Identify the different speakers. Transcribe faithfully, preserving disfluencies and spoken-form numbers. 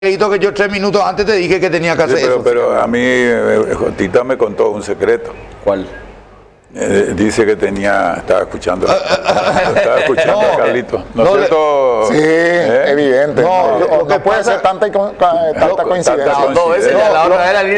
Speaker 1: que yo tres minutos antes te dije que tenía que hacer
Speaker 2: sí, pero,
Speaker 1: eso.
Speaker 2: Pero a mí, eh, Jotita me contó un secreto.
Speaker 3: ¿Cuál?
Speaker 2: Eh, dice que tenía, estaba escuchando, estaba escuchando
Speaker 1: No,
Speaker 2: a Carlito. ¿No,
Speaker 1: no
Speaker 2: es cierto?
Speaker 4: Sí,
Speaker 2: ¿Eh?
Speaker 4: evidente.
Speaker 1: No,
Speaker 4: No,
Speaker 1: lo- lo
Speaker 4: no
Speaker 1: que
Speaker 4: puede
Speaker 1: pasa-
Speaker 4: ser tanta, tanta
Speaker 2: Lo-
Speaker 4: coincidencia.
Speaker 2: tanta
Speaker 3: Dos veces ya
Speaker 1: No,
Speaker 3: la
Speaker 1: lo-
Speaker 3: hora de la línea